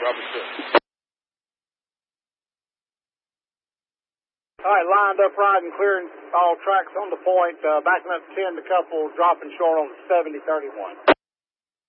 Robert 6. All right, lined up right and clearing all tracks on the point, backing up 10 to couple, dropping short on 70-31.